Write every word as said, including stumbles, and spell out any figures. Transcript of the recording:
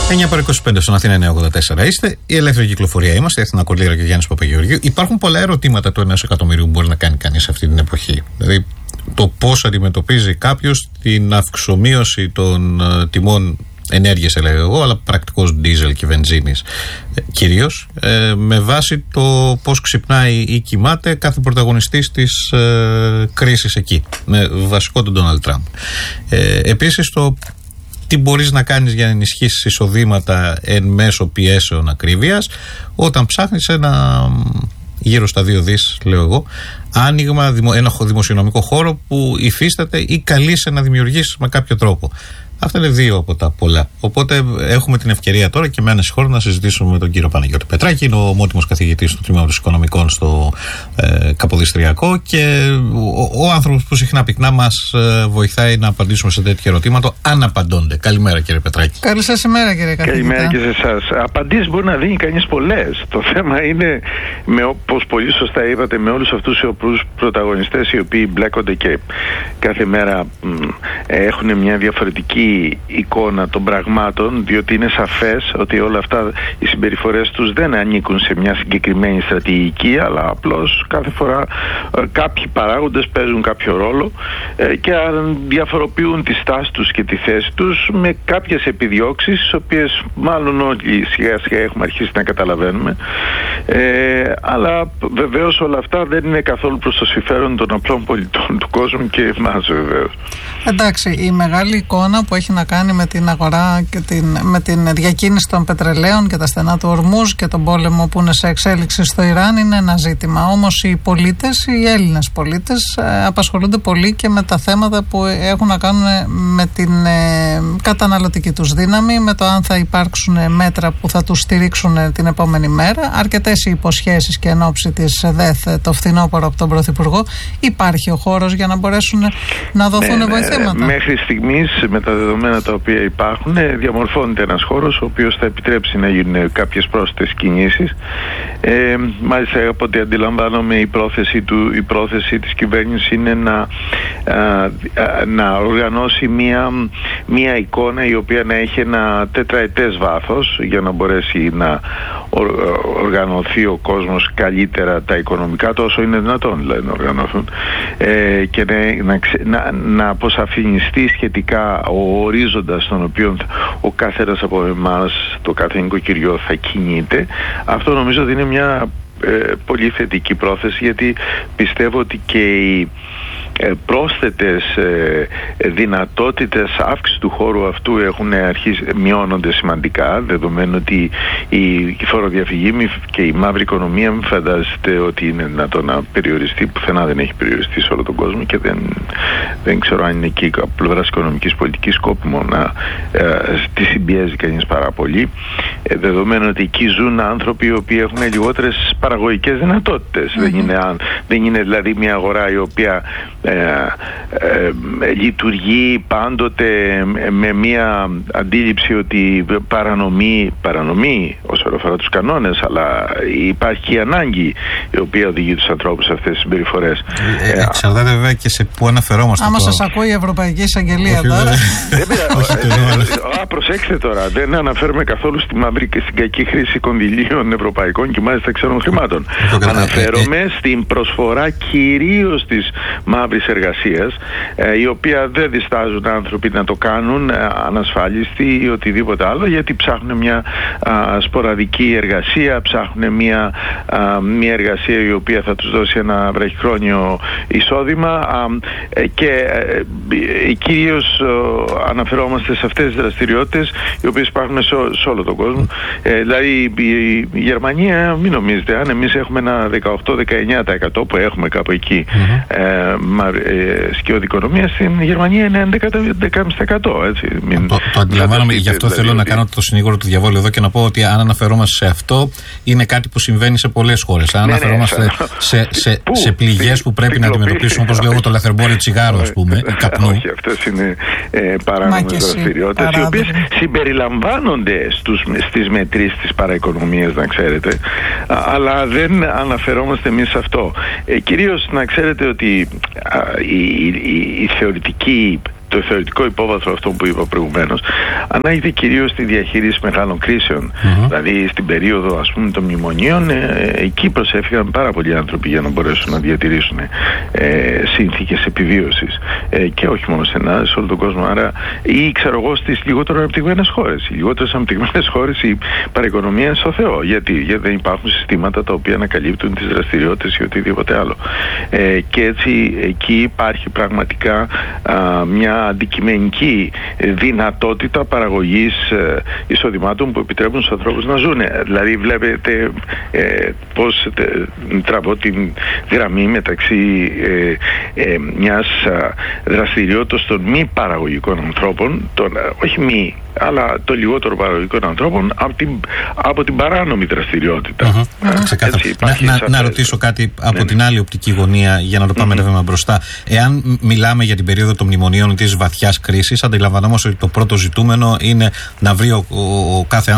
εννιά παρά είκοσι πέντε στον Αθήνα εννιά ογδόντα τέσσερα είστε. Η ελεύθερη κυκλοφορία είμαστε. Αθηνά Κολλήρα και Γιάννης Παπαγεωργίου. Υπάρχουν πολλά ερωτήματα του ενός εκατομμυρίου που μπορεί να κάνει κανείς αυτή την εποχή. Δηλαδή, το πώς αντιμετωπίζει κάποιος την αυξομείωση των uh, τιμών ενέργειας, έλεγα εγώ, αλλά πρακτικώς ντίζελ και βενζίνης ε, κυρίως, ε, με βάση το πώς ξυπνάει ή κοιμάται κάθε πρωταγωνιστής της ε, κρίσης εκεί, με βασικό τον Ντόναλντ Τραμπ. Ε, επίσης, το τι μπορείς να κάνεις για να ενισχύσεις εισοδήματα εν μέσω πιέσεων ακρίβειας, όταν ψάχνεις ένα γύρω στα δύο δις, λέω εγώ, άνοιγμα, ένα δημοσιονομικό χώρο που υφίσταται ή καλείσαι να δημιουργήσεις με κάποιο τρόπο. Αυτά είναι δύο από τα πολλά. Οπότε έχουμε την ευκαιρία τώρα και με ένα χώρο να συζητήσουμε με τον κύριο Παναγιώτη Πετράκη. Είναι ο ομότιμος καθηγητής του Τμήματος Οικονομικών στο ε, Καποδιστριακό και ο, ο άνθρωπος που συχνά πυκνά μας ε, βοηθάει να απαντήσουμε σε τέτοια ερωτήματα, αν απαντώνται. Καλημέρα, κύριε Πετράκη. Καλή σας ημέρα, κύριε καθηγητά. Καλημέρα και σε εσάς. Απαντήσεις μπορεί να δίνει κανείς πολλές. Το θέμα είναι, με, όπως πολύ σωστά είπατε, με όλους αυτούς τους πρωταγωνιστές οι οποίοι μπλέκονται και κάθε μέρα μ, έχουν μια διαφορετική εικόνα των πραγμάτων, διότι είναι σαφές ότι όλα αυτά οι συμπεριφορές τους δεν ανήκουν σε μια συγκεκριμένη στρατηγική, αλλά απλώς κάθε φορά ε, κάποιοι παράγοντες παίζουν κάποιο ρόλο ε, και διαφοροποιούν τη στάση τους και τη θέση τους με κάποιες επιδιώξεις, τις οποίες μάλλον όλοι σιγά σιγά έχουμε αρχίσει να καταλαβαίνουμε, ε, αλλά βεβαίως όλα αυτά δεν είναι καθόλου προς το συμφέρον των απλών πολιτών του κόσμου και εμάς βεβαίως. Εντάξει, η μεγάλη εικόνα που έχει να κάνει με την αγορά και την, με την διακίνηση των πετρελαίων και τα στενά του Ορμούζ και τον πόλεμο που είναι σε εξέλιξη στο Ιράν είναι ένα ζήτημα. Όμως οι πολίτες, οι Έλληνες πολίτες, ε, απασχολούνται πολύ και με τα θέματα που έχουν να κάνουν με την ε, καταναλωτική τους δύναμη, με το αν θα υπάρξουν μέτρα που θα τους στηρίξουν την επόμενη μέρα. Αρκετές οι υποσχέσεις και εν ώψη της ΔΕΘ το φθινόπωρο από τον Πρωθυπουργό. Υπάρχει ο χώρος για να μπορέσουν να δοθούν ναι, βοηθήματα? Μέχρι στιγμής, με τα δεδομένα τα οποία υπάρχουν, διαμορφώνεται ένας χώρος ο οποίος θα επιτρέψει να γίνουν κάποιες πρόσθετες κινήσεις. Ε, μάλιστα, από ό,τι αντιλαμβάνομαι, η πρόθεση, του, η πρόθεση της κυβέρνησης είναι να, α, α, να οργανώσει μία, μία εικόνα η οποία να έχει ένα τετραετές βάθος για να μπορέσει να ορ, οργανωθεί ο κόσμος καλύτερα τα οικονομικά, τόσο είναι δυνατόν δηλαδή να οργανωθούν, ε, και να, να, να αποσαφινιστεί σχετικά ο ορίζοντας στον οποίο ο κάθε ένας από εμάς, το κάθε νοικοκυριό θα κινείται. Αυτό νομίζω ότι είναι μια ε, πολύ θετική πρόθεση, γιατί πιστεύω ότι και οι ε, πρόσθετες ε, δυνατότητες αύξηση του χώρου αυτού έχουν αρχίσει, μειώνονται σημαντικά, δεδομένου ότι η φοροδιαφυγή και η μαύρη οικονομία, μην φαντάζεστε ότι είναι δυνατόν να περιοριστεί, πουθενά δεν έχει περιοριστεί σε όλο τον κόσμο και δεν, δεν ξέρω αν είναι εκεί από πλευράς οικονομικής πολιτικής σκόπιμο να ε, τη συμπιέζει κανείς πάρα πολύ, ε, δεδομένου ότι εκεί ζουν άνθρωποι οι οποίοι έχουν λιγότερες παραγωγικές δυνατότητες. Mm-hmm. Δεν είναι, δεν είναι δηλαδή μια αγορά η οποία ε, ε, ε, λειτουργεί πάντοτε με μια αντίληψη ότι παρανομεί, παρανομεί όσον αφορά τους κανόνες, αλλά υπάρχει και η ανάγκη η οποία οδηγεί τους ανθρώπους σε αυτές τις συμπεριφορές. Ε, εξαρτάται βέβαια και σε πού αναφερόμαστε. Άμα σας ακούει η Ευρωπαϊκή Εισαγγελία τώρα. Α, προσέξτε τώρα, δεν αναφέρουμε καθόλου στη μαύρη και στην κακή χρήση κονδυλίων ευρωπαϊκών και μάλιστα ξένων χρημάτων. Αναφέρομαι στην προσφορά κυρίως της μαύρης εργασίας, η οποία δεν διστάζουν άνθρωποι να το κάνουν ανασφάλιστοι ή οτιδήποτε άλλο, γιατί ψάχνουν μια α, σποραδική εργασία, ψάχνουν μια, α, μια εργασία η οποία θα τους δώσει ένα βραχυχρόνιο εισόδημα, α, και ε, κυρίως ε, αναφερόμαστε σε αυτές τις δραστηριότητες οι οποίες υπάρχουν σε, σε όλο τον κόσμο. Ε, δηλαδή η, η Γερμανία, μην νομίζετε, αν εμείς έχουμε ένα δεκαοκτώ με δεκαεννιά τοις εκατό που έχουμε κάπου εκεί mm-hmm. ε, ε, σκιώδη οικονομία, στην Γερμανία είναι έντεκα με δέκα κόμμα πέντε τοις εκατό. Έτσι, μην, το το αντιλαμβάνομαι, γι' αυτό δηλαδή, θέλω ότι... να κάνω το συνήγορο του διαβόλου εδώ και να πω ότι αν αναφερόμαστε σε αυτό, είναι κάτι που συμβαίνει σε πολλές χώρες. Αν ναι, αναφερόμαστε ναι, σε, σε, σε πληγές που πρέπει να αντιμετωπίσουμε, όπως λέω το λαθρεμπόριο τσιγάρου, ας πούμε, ή καπνού. Όχι, αυτές είναι ε, παράνομες δραστηριότητες, οι οποίες συμπεριλαμβάνονται στους, στις μετρήσεις της παραοικονομίας, να ξέρετε, αλλά δεν αναφερόμαστε εμείς σε αυτό. Ε, κυρίως να ξέρετε ότι α, η, η, η θεωρητική το θεωρητικό υπόβαθρο αυτό που είπα προηγουμένως ανάγεται κυρίως στη διαχείριση μεγάλων κρίσεων. Mm-hmm. Δηλαδή στην περίοδο, ας πούμε, των μνημονίων, ε, εκεί προσέφηκαν πάρα πολλοί άνθρωποι για να μπορέσουν να διατηρήσουν ε, συνθήκες επιβίωσης. Ε, και όχι μόνο στην Ελλάδα, σε όλο τον κόσμο. Άρα, ή ξέρω εγώ, στις λιγότερο αναπτυγμένες χώρες. Οι λιγότερες αναπτυγμένες χώρες η παραοικονομία στο Θεό. Γιατί? Γιατί δεν υπάρχουν συστήματα τα οποία να καλύπτουν τις δραστηριότητες ή οτιδήποτε άλλο. Ε, και έτσι εκεί υπάρχει πραγματικά α, μια αντικειμενική δυνατότητα παραγωγής ε, εισοδημάτων που επιτρέπουν στους ανθρώπους να ζουν. Δηλαδή βλέπετε ε, πώς ε, τραβώ την γραμμή μεταξύ ε, ε, μιας α, δραστηριότητας των μη παραγωγικών ανθρώπων, των, όχι μη, αλλά των λιγότερο παραγωγικών ανθρώπων από την, από την παράνομη δραστηριότητα. Uh-huh. Έτσι, να, να, να ρωτήσω κάτι από ναι, την άλλη οπτική γωνία για να το πάμε mm-hmm. ένα βήμα μπροστά. Εάν μιλάμε για την περίοδο των μνημονίων της βαθιάς κρίσης, αντιλαμβανόμαστε ότι το πρώτο ζητούμενο είναι να βρει ο, ο, ο κάθε